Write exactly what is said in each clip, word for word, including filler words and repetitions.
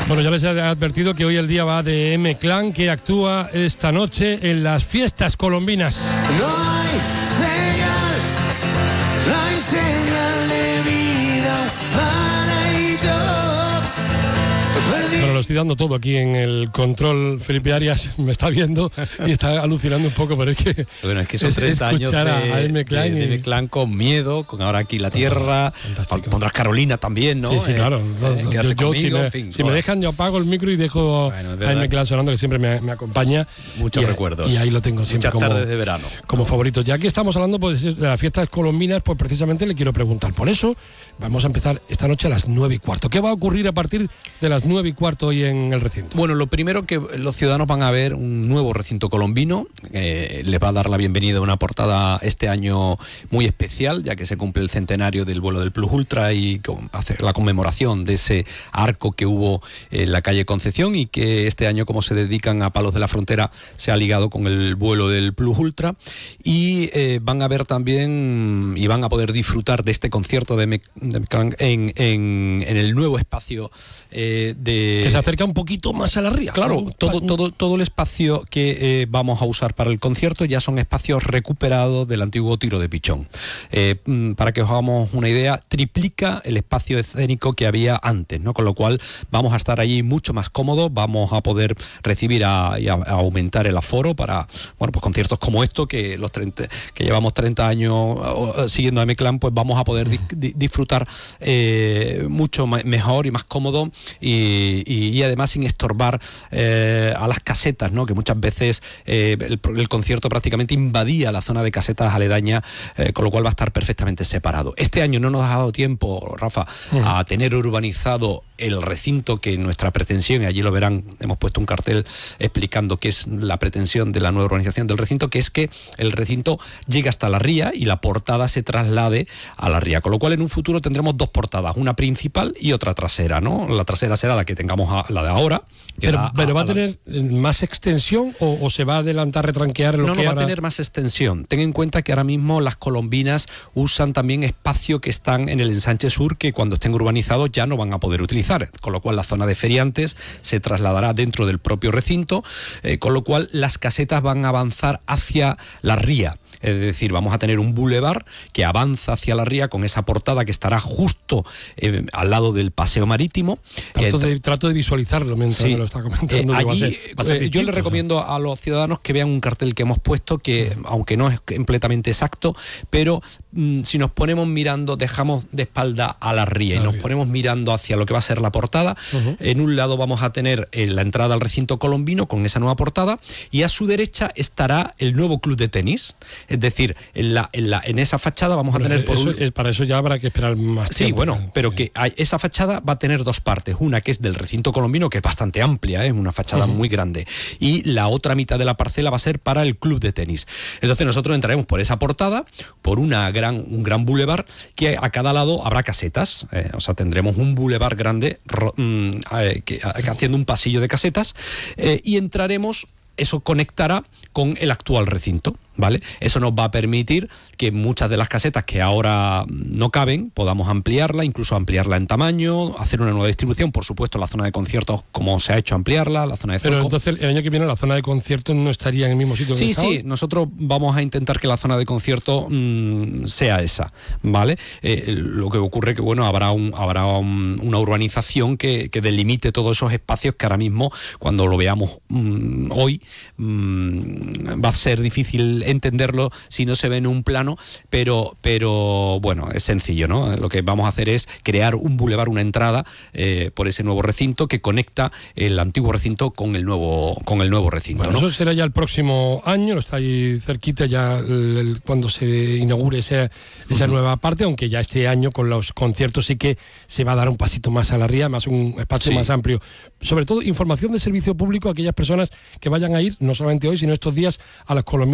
Bueno, ya les he advertido que hoy el día va de M-Clan, que actúa esta noche en las fiestas colombinas. No hay señal, no hay señal de vida para ello. Bueno, lo estoy dando todo aquí en el control. Felipe Arias me está viendo y está alucinando un poco, pero es que bueno, es que son treinta años de, a, a M-Clan de, de M-Clan con miedo, con ahora aquí la tierra. Fantástico. Pondrás Carolina también, ¿no? Sí, sí, claro. Eh, yo, yo, conmigo, si me, en fin, si me dejan, yo apago el micro y dejo bueno, a M-Clan sonando, que siempre me, me acompaña. Muchos y, recuerdos. Y ahí lo tengo siempre. Muchas como, tardes de verano. Como favorito. Ya que estamos hablando pues, de las fiestas colombinas, pues precisamente le quiero preguntar. Por eso vamos a empezar esta noche a las nueve y cuarto. ¿Qué va a ocurrir a partir de las nueve y cuarto hoy en el recinto? Bueno, lo primero que los ciudadanos van a ver un nuevo recinto colombino. Eh, les va a dar la bienvenida a una portada este año muy especial, ya que se cumple el centenario del vuelo del Plus Ultra y hacer la conmemoración de ese arco que hubo en la calle Concepción, y que este año, como se dedican a Palos de la Frontera, se ha ligado con el vuelo del Plus Ultra. Y eh, van a ver también y van a poder disfrutar de este concierto de M-Clan en, en, en el nuevo espacio eh, de... Que se acerca un poquito más a la ría. Claro, todo, todo, todo el espacio que eh, vamos a usar para el concierto ya son espacios recuperados del antiguo tiro de pichón. Eh, para que os hagamos una idea, triplica el espacio escénico que había antes, ¿no? Con lo cual vamos a estar allí mucho más cómodos, vamos a poder recibir a, y a, a aumentar el aforo para, bueno, pues conciertos como esto, que los treinta, que llevamos treinta años siguiendo a M-Clan, pues vamos a poder di, di, disfrutar eh, mucho mejor y más cómodo, y, y, y además sin estorbar eh, a las casetas, ¿no? Que muchas veces eh, el, el concierto prácticamente invadía la zona de casetas aledañas, eh, con lo cual va a estar perfectamente separado. Este año no nos ha dado tiempo, Rafa, uh-huh. a tener urbanizado el recinto, que nuestra pretensión, y allí lo verán, hemos puesto un cartel explicando qué es la pretensión de la nueva urbanización del recinto, que es que el recinto llegue hasta la ría y la portada se traslade a la ría, con lo cual en un futuro tendremos dos portadas, una principal y otra trasera, ¿no? La trasera será la que tengamos a, la de ahora. Pero, pero va a, a tener la... más extensión o, o se va a adelantar, retranquear lo no, que no, ahora... va a tener más extensión. Ten en cuenta que ahora mismo las colombinas usan también espacio que están en el ensanche sur, que cuando estén urbanizados ya no van a poder utilizar, con lo cual la zona de feriantes se trasladará dentro del propio recinto, eh, con lo cual las casetas van a avanzar hacia la ría. Es decir, vamos a tener un bulevar que avanza hacia la ría con esa portada que estará justo eh, al lado del paseo marítimo. Trato, eh, de, trato de visualizarlo mientras sí, me lo está comentando. Eh, allí, va a ser, va a ser eh, yo les recomiendo o sea. a los ciudadanos que vean un cartel que hemos puesto, que uh-huh. aunque no es completamente exacto, pero mm, si nos ponemos mirando, dejamos de espalda a la ría y nos ponemos mirando hacia lo que va a ser la portada, uh-huh. en un lado vamos a tener eh, la entrada al recinto colombino con esa nueva portada, y a su derecha estará el nuevo club de tenis. Es decir, en, la, en, la, en esa fachada vamos a tener... Por eso, un... Para eso ya habrá que esperar más sí, tiempo. Sí, bueno, pero que hay, esa fachada va a tener dos partes. Una que es del recinto colombino, que es bastante amplia, es ¿eh? una fachada uh-huh. muy grande. Y la otra mitad de la parcela va a ser para el club de tenis. Entonces nosotros entraremos por esa portada, por una gran, un gran bulevar, que a cada lado habrá casetas. Eh, o sea, tendremos un bulevar grande ro, mm, eh, que, haciendo un pasillo de casetas, eh, y entraremos... Eso conectará con el actual recinto, ¿vale? Eso nos va a permitir que muchas de las casetas que ahora no caben, podamos ampliarla, incluso ampliarla en tamaño, hacer una nueva distribución. Por supuesto, la zona de conciertos, como se ha hecho, ampliarla, la zona de Pero foco. entonces el año que viene la zona de conciertos no estaría en el mismo sitio. Sí, que sí, nosotros vamos a intentar que la zona de concierto mmm, sea esa, ¿vale? Eh, lo que ocurre que, bueno, habrá un habrá un, una urbanización que, que delimite todos esos espacios que ahora mismo, cuando lo veamos mmm, hoy, mmm, va a ser difícil entenderlo si no se ve en un plano, pero, pero bueno, es sencillo, ¿no? Lo que vamos a hacer es crear un bulevar, una entrada eh, por ese nuevo recinto que conecta el antiguo recinto con el nuevo, con el nuevo recinto. Bueno, ¿no? Eso será ya el próximo año, lo está ahí cerquita ya el, el, cuando se inaugure esa, esa uh-huh. nueva parte, aunque ya este año con los conciertos sí que se va a dar un pasito más a la ría, más un espacio sí. más amplio. Sobre todo información de servicio público a aquellas personas que vayan a ir, no solamente hoy, sino estos días, a las colombinas en cuanto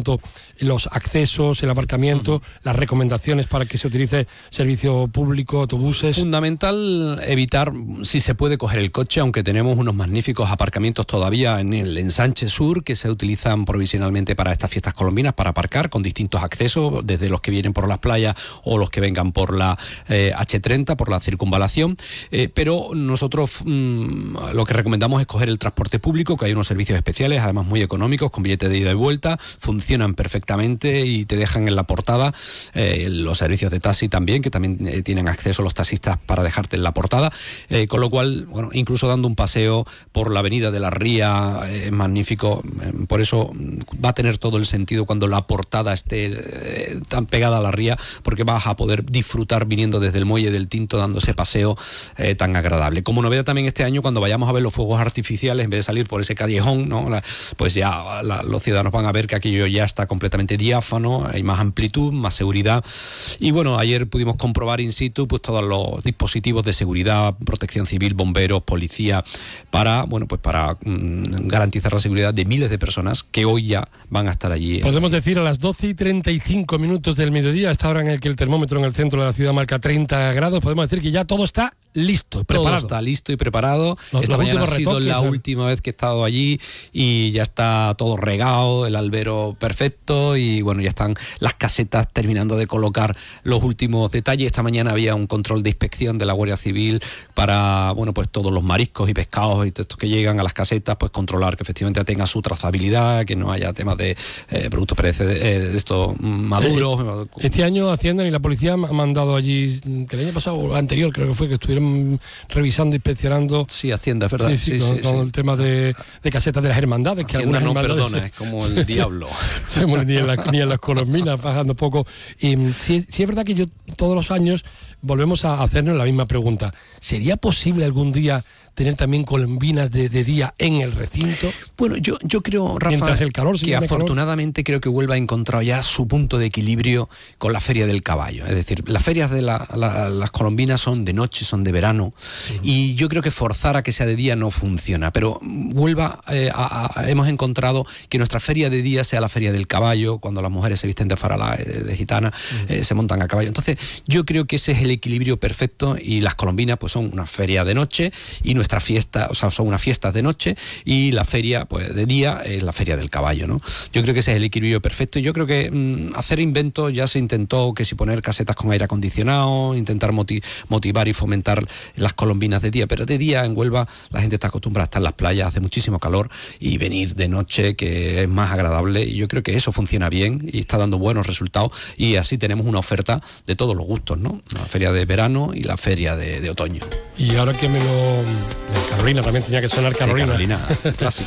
cuanto los accesos, el aparcamiento, uh-huh. las recomendaciones para que se utilice servicio público, autobuses. Fundamental evitar, si se puede, coger el coche, aunque tenemos unos magníficos aparcamientos todavía en el ensanche sur que se utilizan provisionalmente para estas fiestas colombinas, para aparcar con distintos accesos, desde los que vienen por las playas o los que vengan por la eh, hache treinta, por la circunvalación. Eh, pero nosotros mmm, lo que recomendamos es coger el transporte público, que hay unos servicios especiales, además muy económicos, con billete de ida y vuelta, funcionan perfectamente y te dejan en la portada. Eh, los servicios de taxi también, que también eh, tienen acceso los taxistas para dejarte en la portada, eh, con lo cual, bueno, incluso dando un paseo por la avenida de la Ría eh, es magnífico. Eh, por eso va a tener todo el sentido cuando la portada esté eh, tan pegada a la Ría, porque vas a poder disfrutar viniendo desde el Muelle del Tinto, dando ese paseo eh, tan agradable. Como novedad también este año, cuando vayamos a ver los fuegos artificiales, en vez de salir por ese callejón, ¿no? La, pues ya la, los ciudadanos van a ver que aquello ya está completamente diáfano, hay más amplitud, más seguridad. Y bueno, ayer pudimos comprobar in situ pues todos los dispositivos de seguridad, protección civil, bomberos, policía, para bueno pues para mmm, garantizar la seguridad de miles de personas que hoy ya van a estar allí. Podemos decir a las doce y treinta y cinco minutos del mediodía, a esta hora en el que el termómetro en el centro de la ciudad marca treinta grados, podemos decir que ya todo está listo, preparado. Todo está listo y preparado. Los, Esta los mañana ha sido retoques, la ¿eh? última vez que he estado allí y ya está todo regado, el albero perfecto y bueno, ya están las casetas terminando de colocar los últimos detalles. Esta mañana había un control de inspección de la Guardia Civil para, bueno, pues todos los mariscos y pescados y estos que llegan a las casetas, pues controlar que efectivamente tenga su trazabilidad, que no haya temas de eh, productos perecederos, eh, de estos maduros. Este año Hacienda y la policía han mandado allí, que el año pasado o anterior creo que fue, que estuvieron revisando, inspeccionando. Sí, Hacienda, es verdad. Sí, sí, sí, con, sí, con sí. el tema de, de casetas de las hermandades. Que Hacienda algunas no hermandades perdona, se, es como el diablo. Se, se ni, en la, ni en las colombinas, bajando poco. Y sí, sí es verdad que yo todos los años volvemos a hacernos la misma pregunta. ¿Sería posible algún día tener también colombinas de, de día en el recinto? Bueno, yo, yo creo, Rafa, mientras el calor, que afortunadamente calor. creo que Huelva ha encontrado ya su punto de equilibrio con la Feria del Caballo. Es decir, las ferias de la, la, las colombinas son de noche, son de verano, uh-huh. y yo creo que forzar a que sea de día no funciona. Pero Huelva eh, a, a, hemos encontrado que nuestra feria de día sea la Feria del Caballo, cuando las mujeres se visten de farala, de, de gitana, uh-huh. eh, se montan a caballo. Entonces, yo creo que ese es el equilibrio perfecto y las colombinas pues son una feria de noche y nuestra fiesta, o sea, son unas fiestas de noche y la feria pues de día es la Feria del Caballo, ¿no? Yo creo que ese es el equilibrio perfecto y yo creo que mmm, hacer inventos ya se intentó, que si poner casetas con aire acondicionado, intentar moti- motivar y fomentar las colombinas de día, pero de día en Huelva la gente está acostumbrada a estar en las playas, hace muchísimo calor y venir de noche que es más agradable y yo creo que eso funciona bien y está dando buenos resultados y así tenemos una oferta de todos los gustos, ¿no? La feria de verano y la feria de, de otoño. Y ahora que me lo... Carolina también tenía que sonar Carolina. Sí, Carolina, clásico.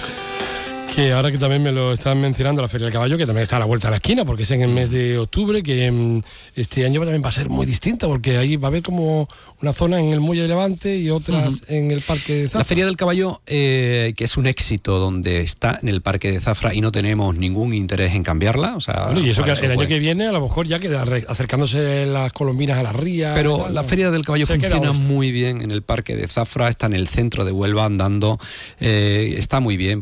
Que ahora que también me lo están mencionando, la Feria del Caballo, que también está a la vuelta de la esquina, porque es en el mes de octubre, que um, este año también va a ser muy distinta, porque ahí va a haber como una zona en el Muelle de Levante y otras uh-huh. en el Parque de Zafra. La Feria del Caballo, eh, que es un éxito donde está en el Parque de Zafra y no tenemos ningún interés en cambiarla. O sea, bueno, y eso que eso el año puede. que viene a lo mejor ya queda acercándose las colombinas a la ría. Pero tal, la ¿no? Feria del Caballo Se funciona muy bien en el Parque de Zafra, está en el centro de Huelva andando, eh, está muy bien.